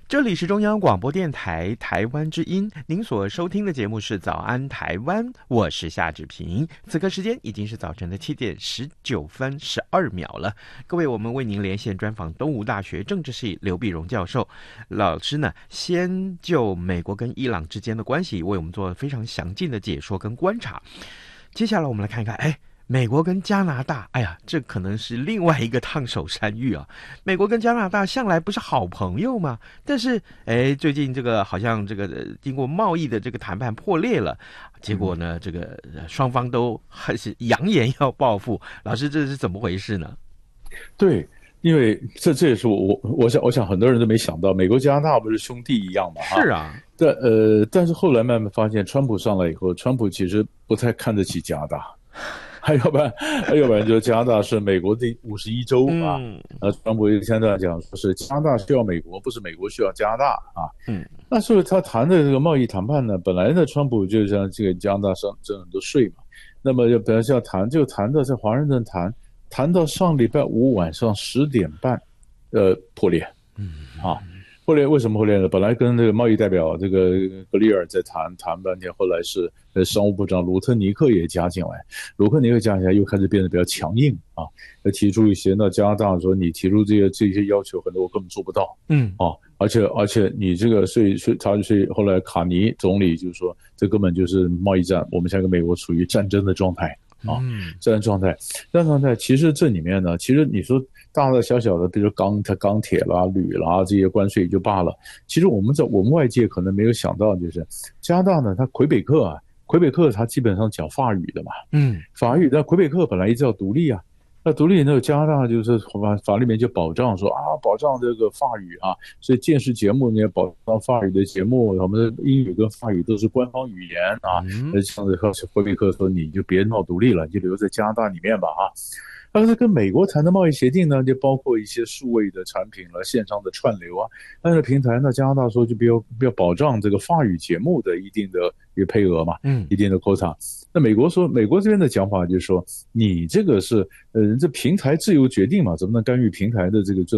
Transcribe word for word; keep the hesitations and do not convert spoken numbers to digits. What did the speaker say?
这里是中央广播电台台湾之音，您所收听的节目是早安台湾，我是夏志平。此刻时间已经是早晨的七点十九分十二秒了。各位，我们为您连线专访东吴大学政治系刘必荣教授老师呢，先就美国跟伊朗之间的关系为我们做非常详尽的解说跟观察。接下来我们来看一看，哎。美国跟加拿大，哎呀，这可能是另外一个烫手山芋啊！美国跟加拿大向来不是好朋友吗？但是，哎，最近这个好像这个、呃、经过贸易的这个谈判破裂了，结果呢，这个、呃、双方都还是扬言要报复。老师，这是怎么回事呢？ 对，因为这这也是我我我想我想很多人都没想到，美国加拿大不是兄弟一样嘛？哈， 是啊， 但呃，但是后来慢慢发现，川普上来以后，川普其实不太看得起加拿大。还要不然，还要不然就是加拿大是美国的五十一州啊。 嗯， 呃，川普现在讲说是加拿大需要美国，不是美国需要加拿大啊。 嗯， 那所以他谈的这个贸易谈判呢，本来呢，川普就像这个加拿大上征很多税嘛，那么就本来是要谈，就谈到在华盛顿谈，谈到上礼拜五晚上十点半，呃，破裂。 嗯啊。破裂为什么破裂呢？本来跟这个贸易代表这个格里尔在谈谈半天，后来是呃商务部长卢特尼克也加进来，卢特尼克加进来又开始变得比较强硬啊，提出一些那加拿大说你提出这些这些要求，很多我根本做不到，嗯啊，而且而且你这个税税查税，后来卡尼总理就说这根本就是贸易战，我们现在跟美国处于战争的状态。啊，战争状态，战争状态，其实这里面呢，其实你说大大小小的，比如钢它钢铁啦、铝啦这些关税也就罢了，其实我们在我们外界可能没有想到，就是加拿大呢，它魁北克啊，魁北克它基本上讲法语的嘛，嗯，法语，但魁北克本来一直要独立啊。那独立那个加拿大就是法法里面就保障说啊，保障这个法语啊，所以电视节目呢保障法语的节目，我们的英语跟法语都是官方语言啊。那像这个魁北克说你就别闹独立了，你就留在加拿大里面吧啊。但是跟美国谈的贸易协定呢，就包括一些数位的产品了、线上的串流啊，但是平台呢，加拿大说就不要不要保障这个法语节目的一定的一个配额嘛，嗯，一定的 quota。那美国说，美国这边的讲法就是说，你这个是呃这平台自由决定嘛，怎么能干预平台的这个